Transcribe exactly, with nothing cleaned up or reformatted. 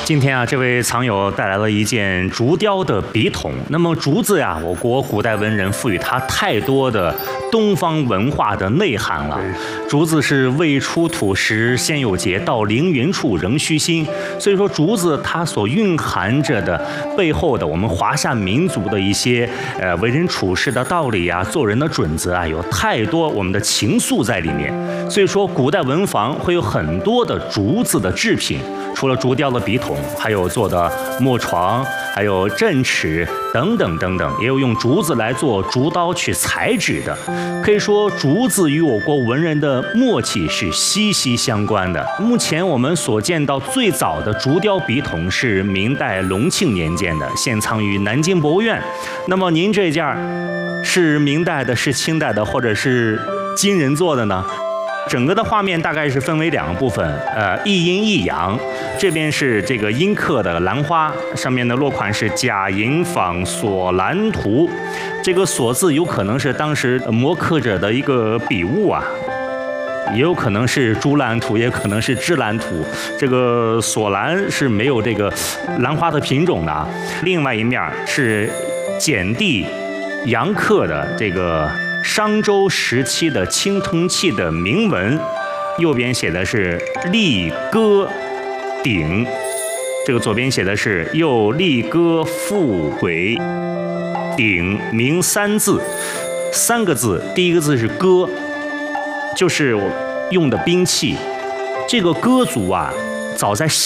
今天啊，这位藏友带来了一件竹雕的笔筒。那么竹子呀，我国古代文人赋予它太多的东方文化的内涵了。竹子是未出土时先有节，到凌云处仍虚心。所以说，竹子它所蕴含着的背后的我们华夏民族的一些呃为人处事的道理啊，做人的准则啊，有太多我们的情愫在里面。所以说，古代文房会有很多的竹子的制品，除了竹雕的笔筒，还有做的木床，还有镇尺等等等等，也有用竹子来做竹刀去裁纸的。可以说，竹子与我国文人的默契是息息相关的。目前我们所见到最早的竹雕笔筒是明代隆庆年间的，现藏于南京博物院。那么您这件是明代的，是清代的，或者是金人做的呢？整个的画面大概是分为两个部分，呃，一阴一阳。这边是这个阴刻的兰花，上面的落款是贾寅坊索兰图。这个索字有可能是当时摹刻者的一个笔误啊，也有可能是朱兰图，也可能是芝兰图。这个索兰是没有这个兰花的品种的啊。另外一面是简地阳刻的这个商周时期的青铜器的铭文，右边写的是立歌鼎，这个左边写的是又立歌复轨鼎铭三字，三个字，第一个字是戈，就是我用的兵器。这个戈族啊，早在